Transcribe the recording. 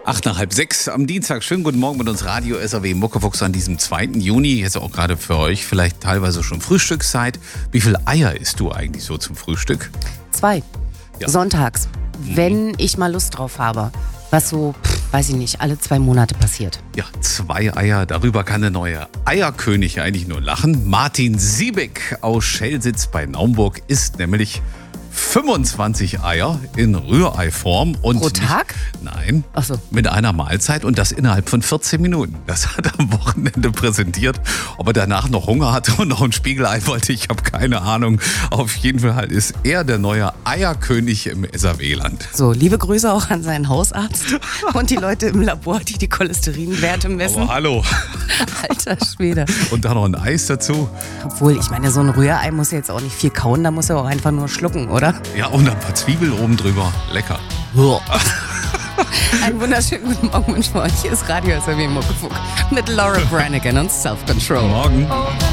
8 nach halb 6 am Dienstag. Schönen guten Morgen mit uns Radio SAW Muckefuchs an diesem 2. Juni. Jetzt auch gerade für euch vielleicht teilweise schon Frühstückszeit. Wie viele Eier isst du eigentlich so zum Frühstück? 2. Ja. Sonntags, wenn ich mal Lust drauf habe. Was so, weiß ich nicht, alle 2 Monate passiert. Ja, 2 Eier. Darüber kann der neue Eierkönig eigentlich nur lachen. Martin Siebeck aus Schelsitz bei Naumburg isst nämlich 25 Eier in Rührei-Form. Und Pro Tag? Nein, Ach so. mit einer Mahlzeit und das innerhalb von 14 Minuten. Das hat er am Wochenende präsentiert. Ob er danach noch Hunger hatte und noch ein Spiegelei wollte, ich habe keine Ahnung. Auf jeden Fall ist er der neue Eierkönig im SAW-Land. So, liebe Grüße auch an seinen Hausarzt und die Leute im Labor, die die Cholesterinwerte messen. Aber hallo. Alter Schwede. Und dann noch ein Eis dazu. Obwohl, ich meine, so ein Rührei muss ja jetzt auch nicht viel kauen, da muss er auch einfach nur schlucken, oder? Ja, und ein paar Zwiebeln oben drüber. Lecker. Einen wunderschönen guten Morgen wünschen wir euch. Hier ist Radio SAW Muckefuck mit Laura Branigan und Self Control. Morgen.